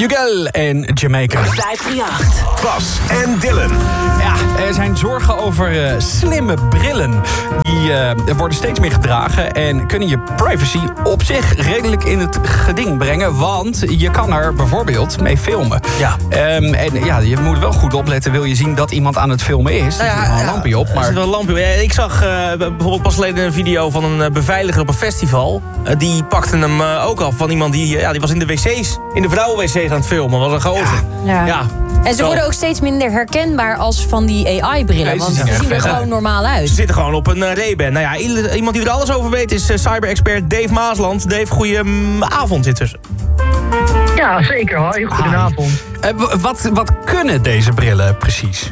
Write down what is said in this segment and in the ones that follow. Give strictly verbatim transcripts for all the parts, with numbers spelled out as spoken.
Hugel en Jamaica. vijf drie acht. Bas en Dylan. Ja, er zijn zorgen over uh, slimme brillen. Die uh, worden steeds meer gedragen en kunnen je privacy op zich redelijk in het geding brengen. Want je kan er bijvoorbeeld mee filmen. Ja. Um, en ja, je moet wel goed opletten. Wil je zien dat iemand aan het filmen is? Nou ja, er zit wel een ja, lampje op. Maar... Er zit wel een lampje op. Ja, ik zag uh, bijvoorbeeld pas geleden een video van een beveiliger op een festival. Uh, die pakte hem uh, ook af van iemand die, uh, ja, die was in de wc's, in de vrouwen-wc's aan het filmen. Was een gozer. Ja. Ja. En ze worden ook steeds minder herkenbaar als van die A I-brillen. Nee, want ze zien er zien er vet gewoon normaal Ze uit. zitten gewoon op een uh, Ray-Ban. Nou ja, iemand die er alles over weet is uh, cyber-expert Dave Maasland. Dave, goeie um, avond intussen. Ja, zeker. Hoi, goedenavond. Uh, w- wat, wat kunnen deze brillen precies?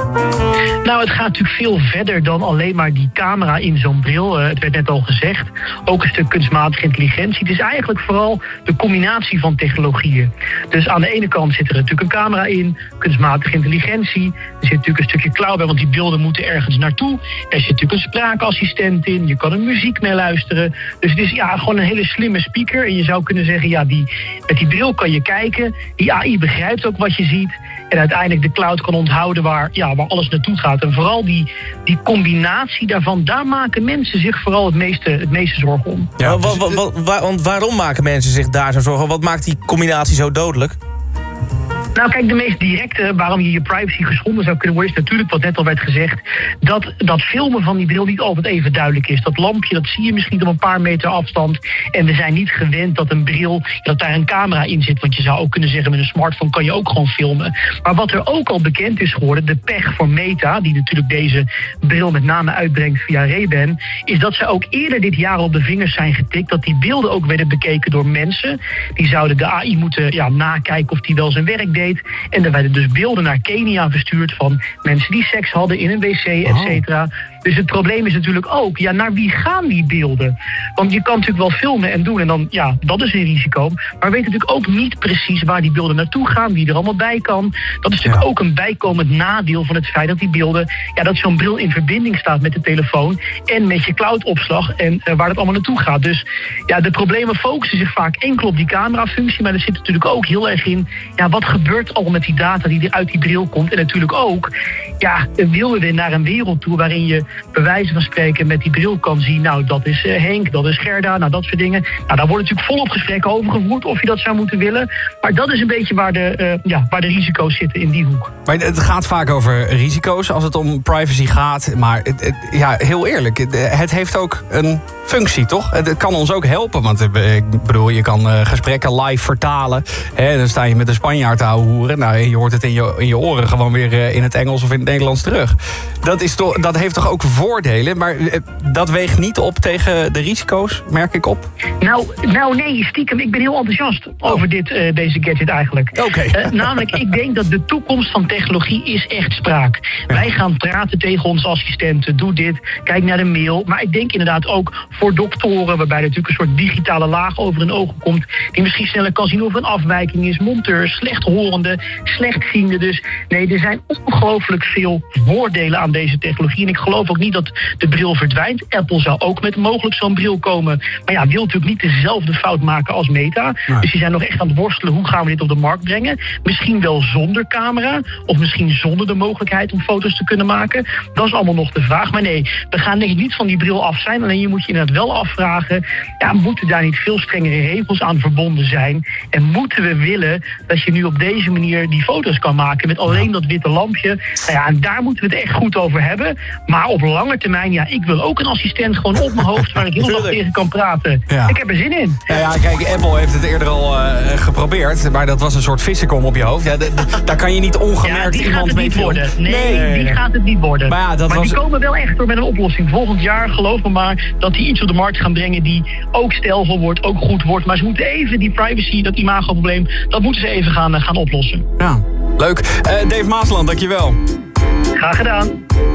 Nou, het gaat natuurlijk veel verder dan alleen maar die camera in zo'n bril. Uh, het werd net al gezegd. Ook een stuk kunstmatige intelligentie. Het is eigenlijk vooral de combinatie van technologieën. Dus aan de ene kant zit er natuurlijk een camera in, kunstmatige intelligentie. Er zit natuurlijk een stukje cloud bij, want die beelden moeten ergens naartoe. Er zit natuurlijk een spraakassistent in. Je kan er muziek mee luisteren. Dus het is ja, gewoon een hele slimme speaker. En je zou kunnen zeggen, ja, die, met die bril kan je kijken. Die A I begrijpt ook wat je ziet. En uiteindelijk de cloud kan onthouden waar, ja, waar alles naartoe gaat. En vooral die, die combinatie daarvan, daar maken mensen zich vooral het meeste, het meeste zorgen om. Ja, wa, wa, wa, wa, want waarom maken mensen zich daar zo zorgen? Wat maakt die combinatie zo dodelijk? Nou kijk, de meest directe waarom je je privacy geschonden zou kunnen worden is natuurlijk wat net al werd gezegd. Dat, dat filmen van die bril niet altijd even duidelijk is. Dat lampje, dat zie je misschien op een paar meter afstand. En we zijn niet gewend dat een bril, dat daar een camera in zit. Want je zou ook kunnen zeggen met een smartphone kan je ook gewoon filmen. Maar wat er ook al bekend is geworden, de pech voor Meta, die natuurlijk deze bril met name uitbrengt via Ray-Ban, is dat ze ook eerder dit jaar op de vingers zijn getikt. Dat die beelden ook werden bekeken door mensen. Die zouden de A I moeten ja, nakijken of die wel zijn werk deed. En er werden dus beelden naar Kenia verstuurd van mensen die seks hadden in een wc, et cetera. Dus het probleem is natuurlijk ook, ja, naar wie gaan die beelden? Want je kan natuurlijk wel filmen en doen en dan, ja, dat is een risico. Maar we weten natuurlijk ook niet precies waar die beelden naartoe gaan, wie er allemaal bij kan. Dat is natuurlijk ja. ook een bijkomend nadeel van het feit dat die beelden, ja, dat zo'n bril in verbinding staat met de telefoon en met je cloudopslag en uh, waar dat allemaal naartoe gaat. Dus ja, de problemen focussen zich vaak enkel op die camerafunctie, maar er zit natuurlijk ook heel erg in, ja, wat gebeurt al met die data die er uit die bril komt? En natuurlijk ook, ja, willen we naar een wereld toe waarin je bij wijze van spreken met die bril kan zien, nou, dat is uh, Henk, dat is Gerda, nou, dat soort dingen. Nou, daar worden natuurlijk volop gesprekken over gevoerd of je dat zou moeten willen. Maar dat is een beetje waar de, uh, ja, waar de risico's zitten in die hoek. Maar het gaat vaak over risico's als het om privacy gaat. Maar het, het, ja, heel eerlijk, het, het heeft ook een functie, toch? Het, het kan ons ook helpen, want ik bedoel, je kan uh, gesprekken live vertalen. Hè, dan sta je met een Spanjaard te hoeren. Nou, je hoort het in je, in je oren gewoon weer uh, in het Engels of in het Nederlands terug. Dat, is toch, dat heeft toch ook voordelen, maar uh, dat weegt niet op tegen de risico's, merk ik op? Nou, nou nee, stiekem, ik ben heel enthousiast oh. over dit, uh, deze gadget eigenlijk. Oké. Okay. Uh, namelijk, ik denk dat de toekomst van technologie is echt spraak. Ja. Wij gaan praten tegen onze assistenten, doe dit, kijk naar de mail. Maar ik denk inderdaad ook voor doktoren, waarbij er natuurlijk een soort digitale laag over hun ogen komt, die misschien sneller kan zien of er een afwijking is, monteurs, slechthorende, slechtziende. Dus nee, er zijn ongelooflijk veel voordelen aan deze technologie. En ik geloof ook niet dat de bril verdwijnt. Apple zou ook met mogelijk zo'n bril komen. Maar ja, wil natuurlijk niet dezelfde fout maken als Meta. Nee. Dus die zijn nog echt aan het worstelen, hoe gaan we dit op de markt brengen? Misschien wel zonder camera, of misschien zonder de mogelijkheid om foto's te kunnen maken. Dat is allemaal nog de vraag. Maar nee, we gaan denk ik niet van die bril af zijn. Alleen je moet je inderdaad wel afvragen, ja, moeten daar niet veel strengere regels aan verbonden zijn? En moeten we willen dat je nu op deze manier die foto's kan maken met alleen dat witte lampje? Nou ja, en daar moeten we het echt goed over hebben. Maar op lange termijn, ja, ik wil ook een assistent gewoon op mijn hoofd waar ik heel dag tegen kan praten. Ja. Ik heb er zin in. Ja, ja, kijk, Apple heeft het eerder al uh, geprobeerd, maar dat was een soort vissenkom op je hoofd. Ja, d- d- daar kan je niet ongemerkt ja, iemand mee worden. Nee, nee, die nee. gaat het niet worden. Maar, ja, dat maar was... die komen wel echt door met een oplossing. Volgend jaar, geloof me maar, dat die iets op de markt gaan brengen die ook stijlvol wordt, ook goed wordt. Maar ze moeten even die privacy, dat imagoprobleem, dat moeten ze even gaan, uh, gaan oplossen. Ja, leuk. Uh, Dave Maasland, dankjewel. Graag gedaan.